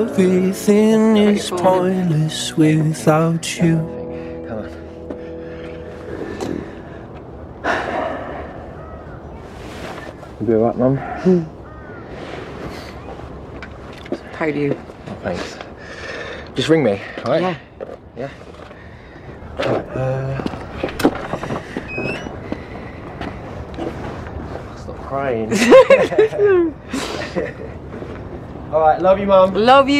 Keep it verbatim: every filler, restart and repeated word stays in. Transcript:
Everything is pointless without you. Come on. You'll be alright, Mum? Proud of you. Oh, thanks. Just ring me, alright? Yeah. Yeah? Uh, stop crying. Alright, love you, Mum. Love you.